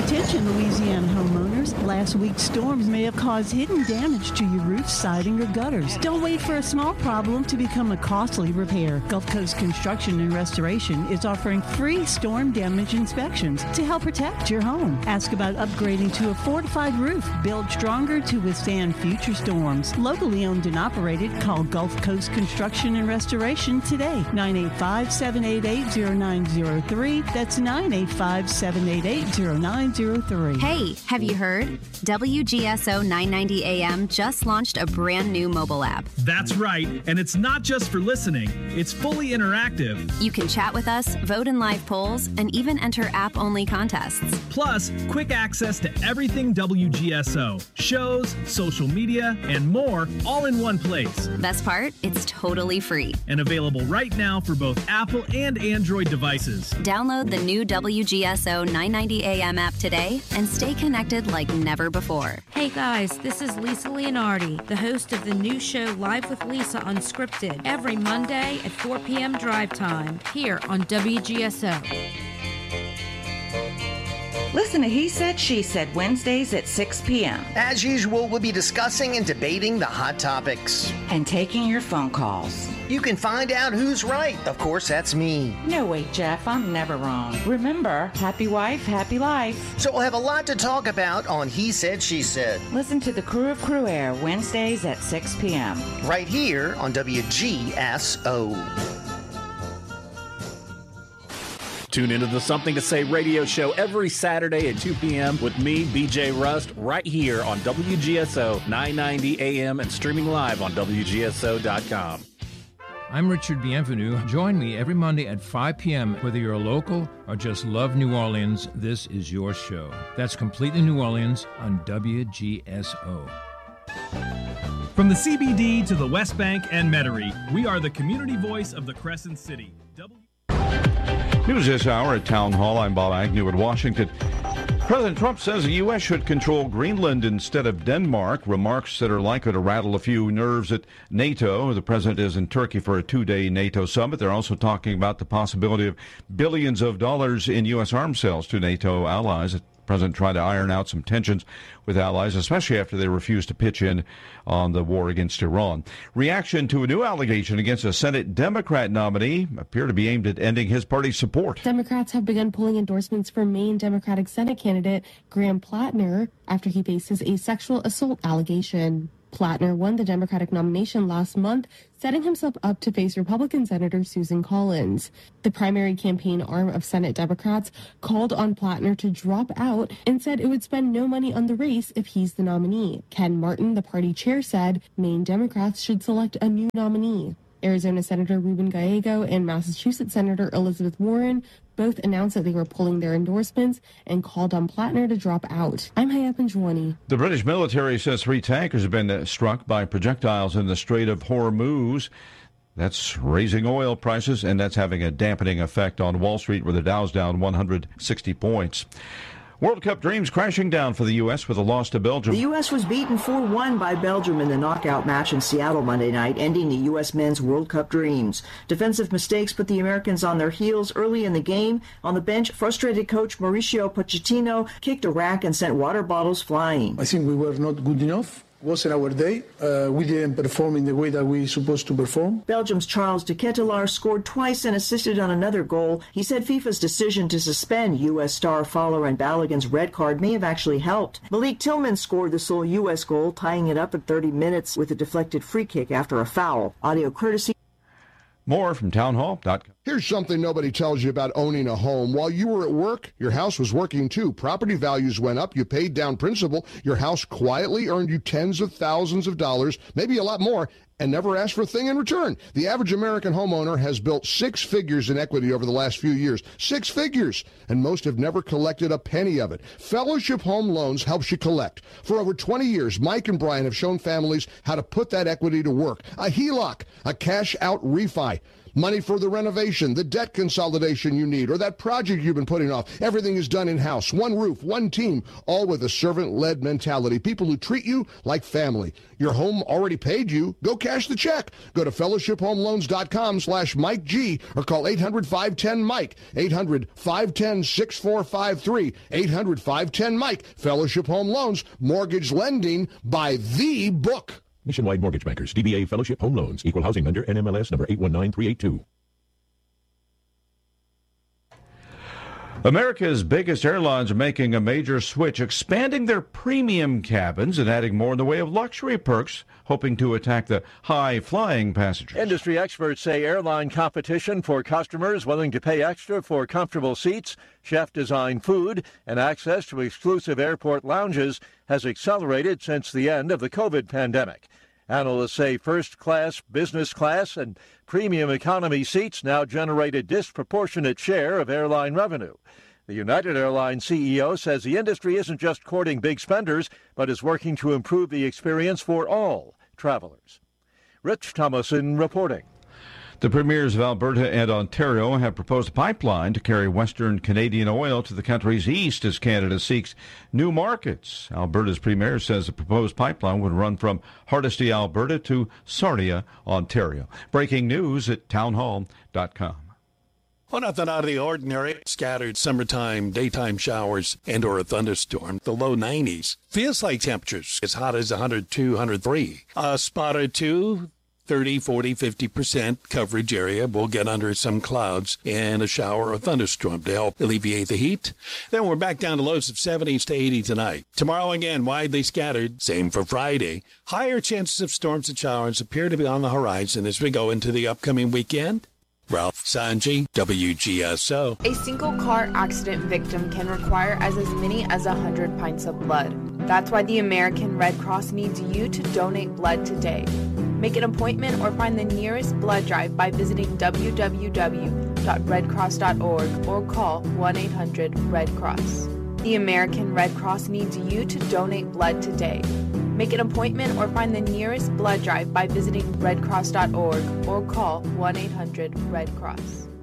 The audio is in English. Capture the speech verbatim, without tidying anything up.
Attention, Louisiana homeowners. Last week's storms may have caused hidden damage to your roof, siding, or gutters. Don't wait for a small problem to become a costly repair. Gulf Coast Construction and Restoration is offering free storm damage inspections to help protect your home. Ask about upgrading to a fortified roof, built stronger to withstand future storms. Locally owned and operated, call Gulf Coast Construction and Restoration today. nine eight five, seven eight eight, zero nine zero three. That's nine eight five, seven eight eight, zero nine zero three. Hey, have you heard? W G S O nine ninety A M just launched a brand new mobile app. That's right, and it's not just for listening. It's fully interactive. You can chat with us, vote in live polls, and even enter app-only contests. Plus, quick access to everything W G S O. Shows, social media, and more, all in one place. Best part? It's totally free. And available right now for both Apple and Android devices. Download the new W G S O nine ninety A M app today and stay connected like never before. Hey guys, this is Lisa Leonardi, the host of the new show Live with Lisa Unscripted, every Monday at four p.m. drive time here on W G S O. Listen to He Said, She Said Wednesdays at six p.m. As usual, we'll be discussing and debating the hot topics. And taking your phone calls. You can find out who's right. Of course, that's me. No, wait, Jeff, I'm never wrong. Remember, happy wife, happy life. So we'll have a lot to talk about on He Said, She Said. Listen to the Crew of Crew Air Wednesdays at six p.m. Right here on W G S O. Tune into the Something to Say radio show every Saturday at two p.m. with me, B J Rust, right here on W G S O nine ninety A M and streaming live on W G S O dot com. I'm Richard Bienvenu. Join me every Monday at five p.m. Whether you're a local or just love New Orleans, this is your show. That's Completely New Orleans on W G S O. From the C B D to the West Bank and Metairie, we are the community voice of the Crescent City. W- News this hour at Town Hall. I'm Bob Agnew in Washington. President Trump says the U S should control Greenland instead of Denmark, remarks that are likely to rattle a few nerves at NATO. The president is in Turkey for a two-day NATO summit. They're also talking about the possibility of billions of dollars in U S arms sales to NATO allies. The president tried to iron out some tensions with allies, especially after they refused to pitch in on the war against Iran. Reaction to a new allegation against a Senate Democrat nominee appear to be aimed at ending his party's support. Democrats have begun pulling endorsements for Maine Democratic Senate candidate Graham Plattner after he faces a sexual assault allegation. Plattner won the Democratic nomination last month, setting himself up to face Republican Senator Susan Collins. The primary campaign arm of Senate Democrats called on Plattner to drop out and said it would spend no money on the race if he's the nominee. Ken Martin, the party chair, said Maine Democrats should select a new nominee. Arizona Senator Ruben Gallego and Massachusetts Senator Elizabeth Warren both announced that they were pulling their endorsements and called on Plattner to drop out. I'm Hayat Panjwani. The British military says three tankers have been struck by projectiles in the Strait of Hormuz. That's raising oil prices, and that's having a dampening effect on Wall Street, where the Dow's down one hundred sixty points. World Cup dreams crashing down for the U S with a loss to Belgium. The U S was beaten four one by Belgium in the knockout match in Seattle Monday night, ending the U S men's World Cup dreams. Defensive mistakes put the Americans on their heels early in the game. On the bench, frustrated coach Mauricio Pochettino kicked a rack and sent water bottles flying. I think we were not good enough. It wasn't our day. Uh, we didn't perform in the way that we supposed to perform. Belgium's Charles de Ketelaere scored twice and assisted on another goal. He said FIFA's decision to suspend U S star Fowler and Balogun's red card may have actually helped. Malik Tillman scored the sole U S goal, tying it up at thirty minutes with a deflected free kick after a foul. Audio courtesy. More from townhall dot com. Here's something nobody tells you about owning a home. While you were at work, your house was working too. Property values went up. You paid down principal. Your house quietly earned you tens of thousands of dollars, maybe a lot more, and never asked for a thing in return. The average American homeowner has built six figures in equity over the last few years. Six figures! And most have never collected a penny of it. Fellowship Home Loans helps you collect. For over twenty years, Mike and Brian have shown families how to put that equity to work. A H E L O C, a cash-out refi. Money for the renovation, the debt consolidation you need, or that project you've been putting off. Everything is done in-house. One roof, one team, all with a servant-led mentality. People who treat you like family. Your home already paid you. Go cash the check. Go to fellowship home loans dot com slash Mike G or call eight hundred, five one zero, Mike. eight hundred, five one zero, six four five three. eight hundred, five one zero, Mike. Fellowship Home Loans. Mortgage lending by the book. Nationwide Mortgage Bankers, D B A Fellowship Home Loans, Equal Housing Lender, N M L S number eight one nine three eight two. America's biggest airlines are making a major switch, expanding their premium cabins and adding more in the way of luxury perks, hoping to attack the high-flying passengers. Industry experts say airline competition for customers willing to pay extra for comfortable seats, chef-designed food, and access to exclusive airport lounges has accelerated since the end of the COVID pandemic. Analysts say first class, business class, and premium economy seats now generate a disproportionate share of airline revenue. The United Airlines C E O says the industry isn't just courting big spenders, but is working to improve the experience for all travelers. Rich Thomason reporting. The premiers of Alberta and Ontario have proposed a pipeline to carry Western Canadian oil to the country's east as Canada seeks new markets. Alberta's premier says the proposed pipeline would run from Hardisty, Alberta to Sarnia, Ontario. Breaking news at townhall dot com. Well, nothing out of the ordinary. Scattered summertime, daytime showers, and or a thunderstorm. The low nineties. Feels like temperatures as hot as one hundred two, one hundred three. A spot or two, thirty, forty, fifty percent coverage area. We'll get under some clouds and a shower or thunderstorm to help alleviate the heat. Then we're back down to lows of seventies to eighty tonight. Tomorrow again, widely scattered. Same for Friday. Higher chances of storms and showers appear to be on the horizon as we go into the upcoming weekend. Ralph Sanji, W G S O. A single car accident victim can require as, as many as one hundred pints of blood. That's why the American Red Cross needs you to donate blood today. Make an appointment or find the nearest blood drive by visiting w w w dot red cross dot org or call one eight hundred red cross. The American Red Cross needs you to donate blood today. Make an appointment or find the nearest blood drive by visiting red cross dot org or call one eight hundred red cross.